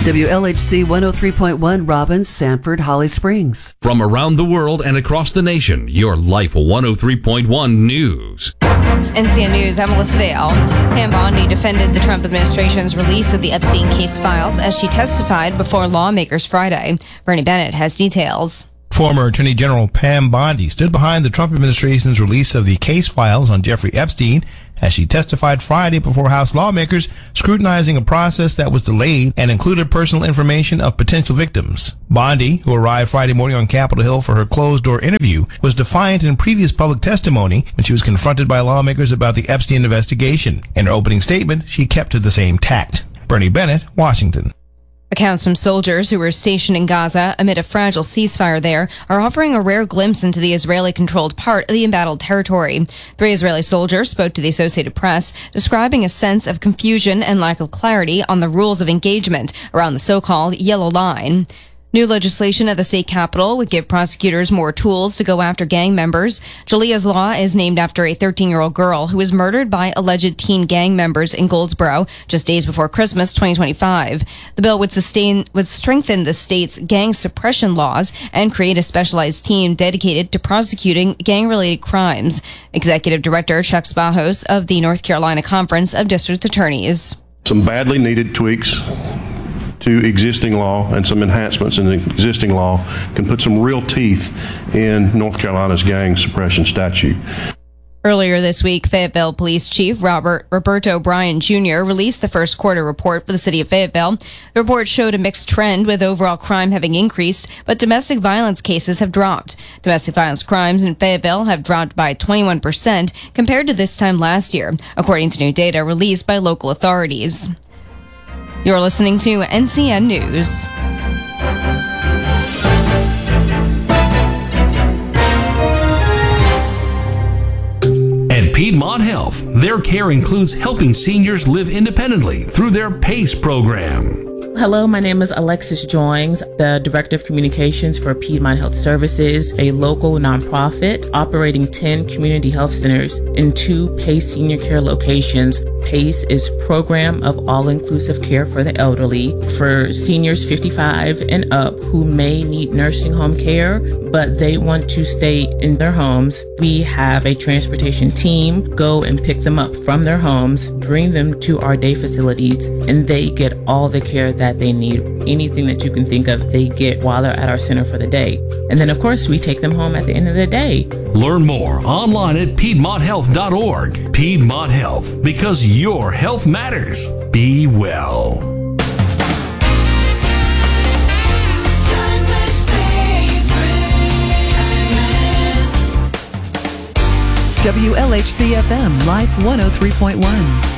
WLHC 103.1 Robbins, Sanford, Holly Springs. From around the world and across the nation, your Life 103.1 News. NCN News, I'm Melissa Vale. Pam Bondi defended the Trump administration's release of the Epstein case files as she testified before lawmakers Friday. Bernie Bennett has details. Former Attorney General Pam Bondi stood behind the Trump administration's release of the case files on Jeffrey Epstein as she testified Friday before House lawmakers scrutinizing a process that was delayed and included personal information of potential victims. Bondi, who arrived Friday morning on Capitol Hill for her closed-door interview, was defiant in previous public testimony when she was confronted by lawmakers about the Epstein investigation. In her opening statement, she kept to the same tact. Bernie Bennett, Washington. Accounts from soldiers who were stationed in Gaza amid a fragile ceasefire there are offering a rare glimpse into the Israeli-controlled part of the embattled territory. 3 Israeli soldiers spoke to the Associated Press, describing a sense of confusion and lack of clarity on the rules of engagement around the so-called Yellow Line. New legislation at the state capitol would give prosecutors more tools to go after gang members. Jalia's Law is named after a 13-year-old girl who was murdered by alleged teen gang members in Goldsboro just days before Christmas 2025. The bill would strengthen the state's gang suppression laws and create a specialized team dedicated to prosecuting gang-related crimes. Executive Director Chuck Spahos of the North Carolina Conference of District Attorneys. Some badly needed tweaks to existing law and some enhancements in the existing law can put some real teeth in North Carolina's gang suppression statute. Earlier this week, Fayetteville Police Chief Roberto Bryan Jr. released the first quarter report for the city of Fayetteville. The report showed a mixed trend, with overall crime having increased, but domestic violence cases have dropped. Domestic violence crimes in Fayetteville have dropped by 21% compared to this time last year, according to new data released by local authorities. You're listening to NCN News. At Piedmont Health, their care includes helping seniors live independently through their PACE program. Hello, my name is Alexis Joins, the Director of Communications for Piedmont Health Services, a local nonprofit operating 10 community health centers in 2 PACE senior care locations. PACE is Program of All-Inclusive Care for the Elderly for seniors 55 and up who may need nursing home care, but they want to stay in their homes. We have a transportation team go and pick them up from their homes, bring them to our day facilities, and they get all the care that they need. Anything that you can think of, they get while they're at our center for the day. And then, of course, we take them home at the end of the day. Learn more online at PiedmontHealth.org. Piedmont Health, because your health matters. Be well. WLHC FM, Life 103.1.